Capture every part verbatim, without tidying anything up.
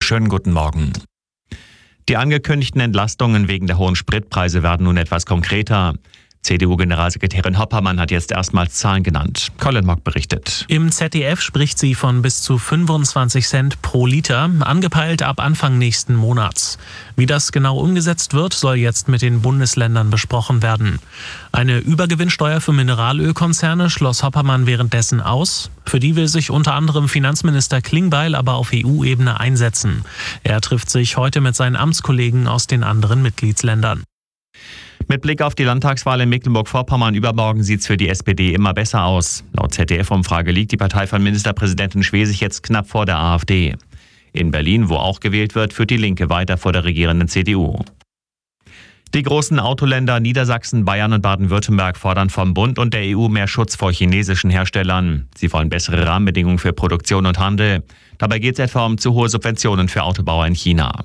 Schönen guten Morgen. Die angekündigten Entlastungen wegen der hohen Spritpreise werden nun etwas konkreter. C D U-Generalsekretärin Hoppermann hat jetzt erstmals Zahlen genannt. Colin Mock berichtet. Im Z D F spricht sie von bis zu fünfundzwanzig Cent pro Liter, angepeilt ab Anfang nächsten Monats. Wie das genau umgesetzt wird, soll jetzt mit den Bundesländern besprochen werden. Eine Übergewinnsteuer für Mineralölkonzerne schloss Hoppermann währenddessen aus. Für die will sich unter anderem Finanzminister Klingbeil aber auf E U-Ebene einsetzen. Er trifft sich heute mit seinen Amtskollegen aus den anderen Mitgliedsländern. Mit Blick auf die Landtagswahl in Mecklenburg-Vorpommern übermorgen sieht es für die S P D immer besser aus. Laut Z D F-Umfrage liegt die Partei von Ministerpräsidentin Schwesig jetzt knapp vor der AfD. In Berlin, wo auch gewählt wird, führt die Linke weiter vor der regierenden C D U. Die großen Autoländer Niedersachsen, Bayern und Baden-Württemberg fordern vom Bund und der E U mehr Schutz vor chinesischen Herstellern. Sie wollen bessere Rahmenbedingungen für Produktion und Handel. Dabei geht es etwa um zu hohe Subventionen für Autobauer in China.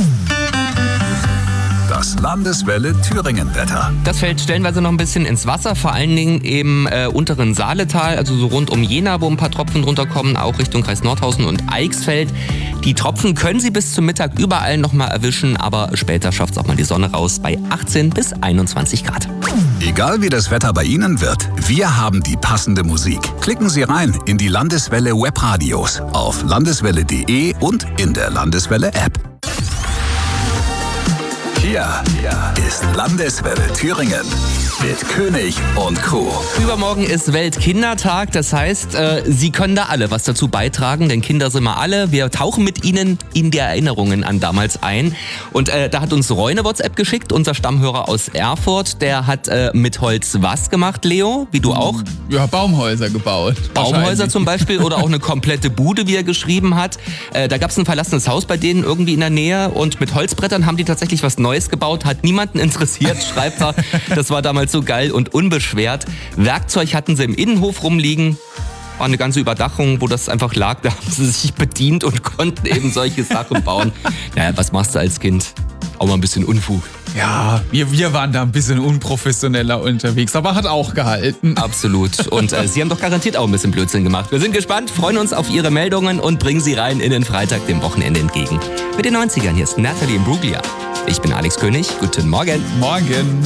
Das Landeswelle Thüringen-Wetter. Das fällt stellenweise noch ein bisschen ins Wasser, vor allen Dingen im äh, unteren Saaletal, also so rund um Jena, wo ein paar Tropfen drunter kommen, auch Richtung Kreis Nordhausen und Eichsfeld. Die Tropfen können Sie bis zum Mittag überall noch mal erwischen, aber später schafft es auch mal die Sonne raus bei achtzehn bis einundzwanzig Grad. Egal wie das Wetter bei Ihnen wird, wir haben die passende Musik. Klicken Sie rein in die Landeswelle Webradios auf landeswelle punkt de und in der Landeswelle App. Hier ist Landeswelle Thüringen mit König und Co. Übermorgen ist Weltkindertag, das heißt, äh, Sie können da alle was dazu beitragen, denn Kinder sind wir alle. Wir tauchen mit Ihnen in die Erinnerungen an damals ein. Und äh, da hat uns Roy eine WhatsApp geschickt, unser Stammhörer aus Erfurt. Der hat äh, mit Holz was gemacht, Leo? Wie du auch? Ja, Baumhäuser gebaut. Baumhäuser zum Beispiel oder auch eine komplette Bude, wie er geschrieben hat. Äh, da gab es ein verlassenes Haus bei denen irgendwie in der Nähe und mit Holzbrettern haben die tatsächlich was Neues gebaut, hat niemanden interessiert, schreibt er. Das war damals so geil und unbeschwert. Werkzeug hatten sie im Innenhof rumliegen. War eine ganze Überdachung, wo das einfach lag. Da haben sie sich bedient und konnten eben solche Sachen bauen. Naja, was machst du als Kind? Auch mal ein bisschen Unfug. Ja, wir, wir waren da ein bisschen unprofessioneller unterwegs, aber hat auch gehalten. Absolut. Und äh, Sie haben doch garantiert auch ein bisschen Blödsinn gemacht. Wir sind gespannt, freuen uns auf Ihre Meldungen und bringen Sie rein in den Freitag, dem Wochenende entgegen. Mit den neunzigern, hier ist Natalie Imbruglia. Ich bin Alex König. Guten Morgen. Morgen.